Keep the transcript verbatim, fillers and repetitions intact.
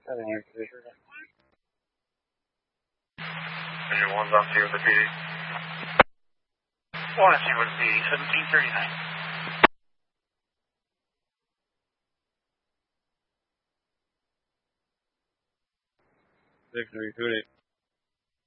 Engine one's off two with the P D. One is with the seventeen thirty-nine. Victory, two eight.